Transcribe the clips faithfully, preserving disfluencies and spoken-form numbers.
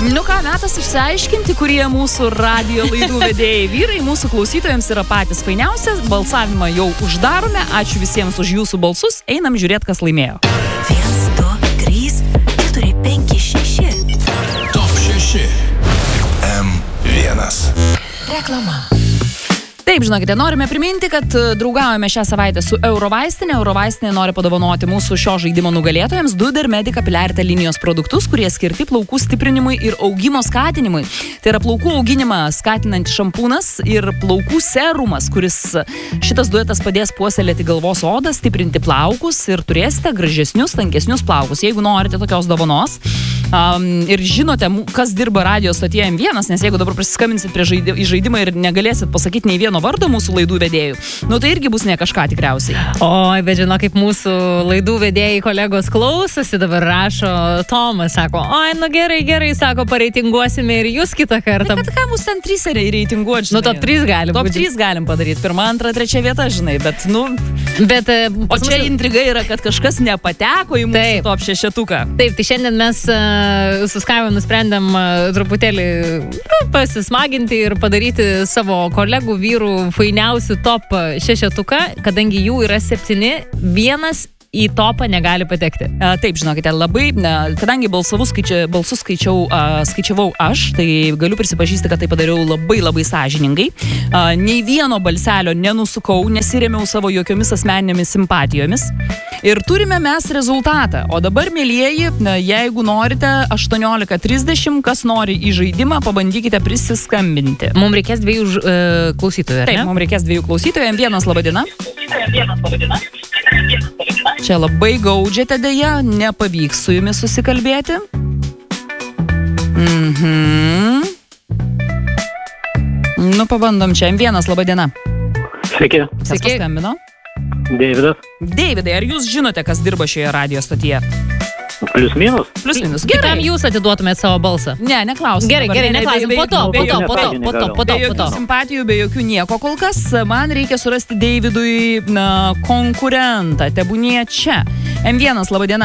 Nu ką, metas išsiaiškinti, kurie mūsų radio laidų vedėjai vyrai mūsų klausytojams yra patys fainiausias. Balsavimą jau uždarome. Ačiū visiems už jūsų balsus. Einam žiūrėti, kas laimėjo. vienas, du, trys, keturi, penki, šeši. Top šeši. M vienas. Reklama. Taip, žinokite, norime priminti, kad draugaujame šią savaitę su Eurovaistinė. Eurovaistinė nori padovanoti mūsų šio žaidimo nugalėtojams du Dermedi Capilarity linijos produktus, kurie skirti plaukų stiprinimui ir augimo skatinimui. Tai yra plaukų auginimą skatinantis šampūnas ir plaukų serumas, kuris šitas duetas padės puoselėti galvos odą, stiprinti plaukus ir turėsite gražesnius, tankesnius plaukus. Jeigu norite tokios dovanos um, ir žinote, kas dirba radio stotyje M vienas, nes jeigu dabar prisiskambinsit prie žaidi, į žaidimą ir negalėsit pasakyti nei vieno vardo mūsų laidų vedėjų, nu tai irgi bus ne kažką tikriausiai. Oi, bet žinau, kaip mūsų laidų vedėjai kolegos klausosi, dabar rašo Tomas, sako, oi, nu gerai, gerai, sako, pareitinguosime ir jūs kitą kartą. Bet ką mus ten trys reitinguoti, žinai? Nu, top trys galim. Top trys galim padaryti. Pirma, antra, trečia vieta, žinai, bet, nu... Bet, o čia mus... intriga yra, kad kažkas nepateko į mūsų taip. Top šešetuką. Taip, tai šiandien mes uh, su Skaiva nusprendėm uh, truputėlį uh, pasismaginti ir padaryti savo kolegų vyrų fainiausių top šešetuką, kadangi jų yra septyni, vienas į topą negali patekti. A, taip, žinokite, labai, a, kadangi balsavus skaičia, balsus skaičiau, a, skaičiavau aš, tai galiu prisipažįsti, kad tai padariau labai labai sąžiningai. A, nei vieno balselio nenusukau, nesirėmiau savo jokiomis asmeninėmis simpatijomis. Ir turime mes rezultatą. O dabar, mielieji, jeigu norite aštuoniolika trisdešimt, kas nori į žaidimą, pabandykite prisiskambinti. Mums reikės dviejų uh, klausytojų, ar ne? Taip, mums reikės dviejų klausytojų. M vienas, laba diena. Čia labai gaudžiate dėja, nepavyks su jumis susikalbėti. Mhm. Nu, pabandom čia. M vienas, laba diena. Sveiki. Kas paskambino? Deividas. Deividai, ar jūs žinote, kas dirba šioje radio stotyje? Plius minus? Plius minus. Gerai. Kitam jūs atiduotumėt savo balsą? Ne, neklausim. Gerai, dabar. gerai, neklausim. Po to, po to, po to, po to, po to. Be jokių simpatijų, be jokių nieko kol kas. Man reikia surasti Deividui na, konkurentą. Tebūnie čia. M vienas, laba diena.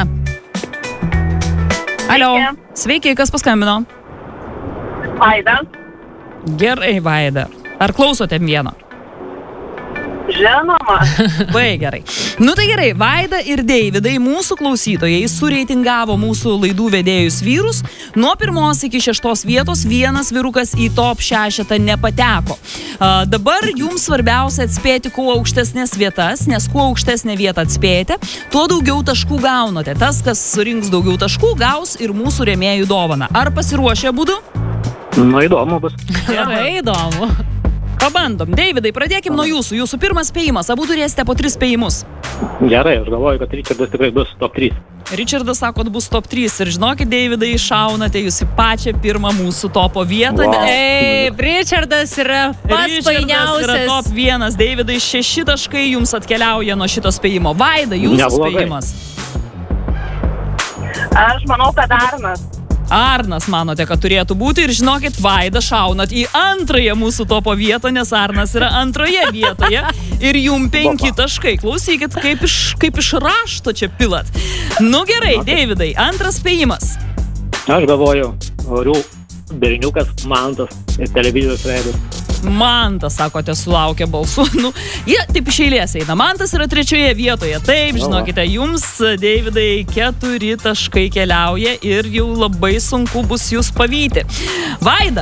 Alio. Sveiki, kas paskambino? Vaida. Gerai, Vaida. Ar klausote M vieną? Žinoma. Vai gerai. Nu tai gerai, Vaida ir Deividai, mūsų klausytojai, sureitingavo mūsų laidų vedėjus vyrus. Nuo pirmos iki šeštos vietos vienas vyrukas į top šešetą nepateko. A, dabar jums svarbiausia atspėti kuo aukštesnės vietas, nes kuo aukštesnę vietą atspėjate, tuo daugiau taškų gaunate. Tas, kas surinks daugiau taškų, gaus ir mūsų rėmėjų dovaną. Ar pasiruošę būdu? Nu, įdomu bus. Gerai, įdomu. Pabandom. Deividai, pradėkim nuo jūsų. Jūsų pirmas spėjimas. Abu turėsite po tris spėjimus. Gerai, aš galvoju, kad Richardas tikrai bus top trys. Richardas sako, kad bus top trys. Ir žinokit, Deividai, šaunate jūs į pačią pirmą mūsų topo vietą. Wow. Taip, Richardas yra pats fainiausias. Richardas yra top vienas. Deividai, šeši taškai jums atkeliauja nuo šito spėjimo. Vaida, jūsų Neblogai. spėjimas. Aš manau, kad Arnas. Arnas manote, kad turėtų būti ir žinokit, Vaida, šaunat į antrąją mūsų topo vietą, nes Arnas yra antroje vietoje ir jum penki taškai. Klausykit, kaip iš, kaip iš rašto čia pilat. Nu gerai, Deividai, antras spėjimas. Aš galvoju, orių berniukas Mantas ir televizijos veidas. Mantas, sakote, sulaukia balsų. Nu, jie taip iš eilės eina. Mantas yra trečioje vietoje. Taip, žinokite, jums, Deividai, keturi taškai keliauja ir jau labai sunku bus jūs pavyti. Vaida.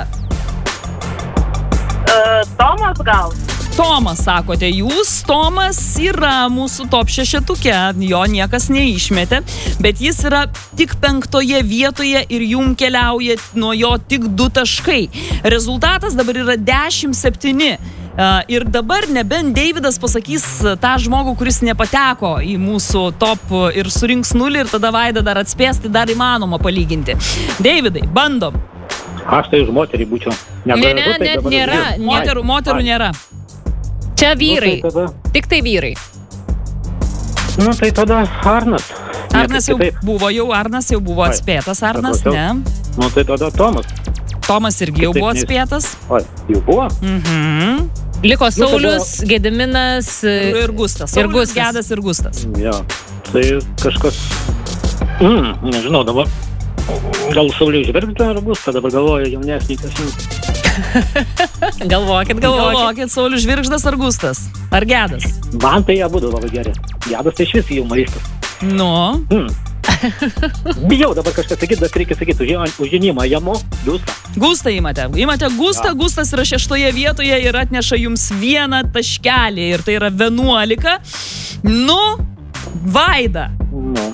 Uh, Tomas gal? Tomas, sakote, jūs, Tomas yra mūsų top šešetuke, jo niekas neišmetė, bet jis yra tik penktoje vietoje ir jum keliauja nuo jo tik du taškai. Rezultatas dabar yra dešimt septyni. Uh, ir dabar nebent Deividas pasakys tą žmogų, kuris nepateko į mūsų top ir surinks nulį ir tada Vaida dar atspės, tai dar įmanoma palyginti. Deividai, bandom. Aš tai už moterį būčiau. Ne, ne, net nėra. Moterų, moterų nėra. Čia vyrai. Nu, tai tada... Tik tai vyrai. Nu, tai tada Arnas. Arnas jau buvo, jau Arnas jau buvo atspėtas, Arnas, ne? Nu, tai tada Tomas. Tomas irgi jau buvo atspėtas. Oi, jau buvo? Mhm. Liko Saulius, Gediminas ir, ir Gustas. Ir Saulius, Gustas. Gedas ir Gustas. Jo, tai kažkas... Mm, nežinau dabar. Gal Saulius Žvirgžda ar Gustą, dabar galvoju jaunesnį kažin. Galvokit, galvokit. Galvokit, Saulius Žvirgždas ar Gustas? Ar Gedas? Man tai jie būtų labai geri. Gedas tai iš vis humoristas. Nu, Hmm. Bijau dabar kažką sakyti, bet reikia sakyti, už- užžinimą jamo, Gustą. Gustą įmate. Įmate Gustą, Gustas yra šeštoje vietoje ir atneša jums vieną taškelį. Ir tai yra vienuolika. Nu, Vaida. Nu.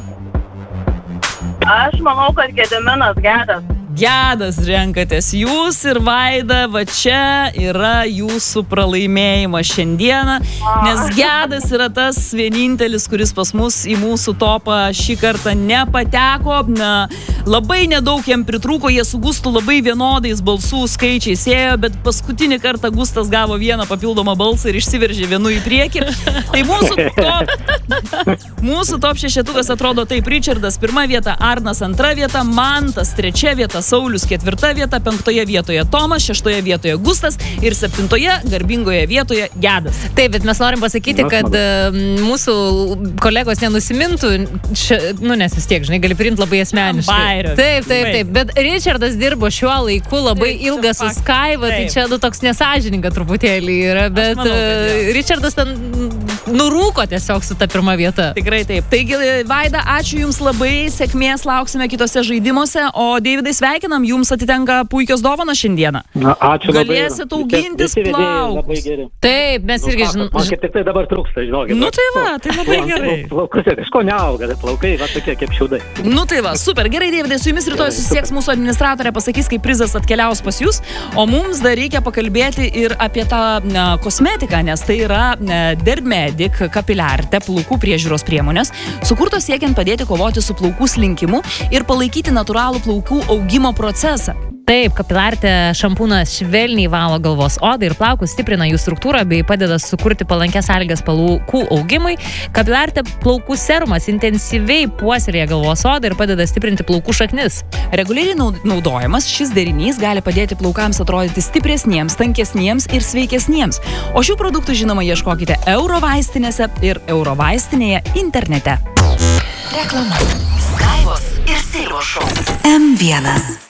Aš manau, kad Gediminas Gedas. Gedas renkatės jūs ir Vaida, va čia yra jūsų pralaimėjimas šiandieną, nes Gedas yra tas vienintelis, kuris pas mus į mūsų topą šį kartą nepateko. Na, labai nedaug jam pritrūko, jie su Gustu labai vienodais balsų skaičiais ėjo, bet paskutinį kartą Gustas gavo vieną papildomą balsą ir išsiveržė vienu į priekį. Tai mūsų top, mūsų top šešetukas atrodo taip: Richardas pirma vieta, Arnas antra vieta, Mantas trečia vieta, Saulius ketvirta vieta, penktoje vietoje Tomas, šeštoje vietoje Gustas ir septintoje garbingoje vietoje Gedas. Taip, bet mes norim pasakyti, Na, kad smagu. e, mūsų kolegos nenusimintų, čia, nu nes vis tiek, žinai, gali priimti labai asmeniškai. Bairio. Taip, taip, Taip. taip, bet Richardas dirbo šiuo laiku labai Taip, čia ilgą su faktas. Skaiva, tai Taip. čia nu, toks nesažininga truputėlį yra, bet manau, kad e, jo. Richardas ten nurūko tiesiog su ta pirma vieta. Tikrai taip. Taigi, Vaida, ačiū Jums labai, sėkmės lauksime kitose žaidimuose, o Deividai sveikinam, Jums atitenka puikios dovanos šiandieną. Na, ačiū labai. Galėsit augintis Visi vedėjai plaukus. Labai geri. Taip, mes irgi Nu, žin... Man kaip tik tai dabar trūksta, žinokit. Nu tai va, tai labai gerai. Plaukuose kažko neauga, bet plaukai va tokie kaip šiaudai. Nu tai va, super, gerai, Deividai, su Jumis rytoj Gerai, susisieks super. mūsų administratorė, pasakys, kaip prizas atkeliaus pas Jūs, o mums dar reikia pakalbėti ir apie tą na, kosmetiką, nes tai yra na, Dermedic kapiliarte plaukų priežiūros priemonės, sukurtos siekiant padėti kovoti su plaukų slinkimu ir palaikyti natūralų plaukų augimo procesą. Taip, kapiliarte šampūnas švelniai valo galvos odą ir plaukus, stiprina jų struktūrą bei padeda sukurti palankės sąlygas plaukų augimui. Kapiliarte plaukų serumas intensyviai puoselėja galvos odą ir padeda stiprinti plaukų šaknis. Reguliariai nau- naudojamas šis derinys gali padėti plaukams atrodyti stipresniems, tankesniems ir sveikesniems. O šių produktų žinoma ieškokite Eurovaistinėse ir Eurovaistinėje internete. Reklama. Skaivos ir Silvo šou. M vienas.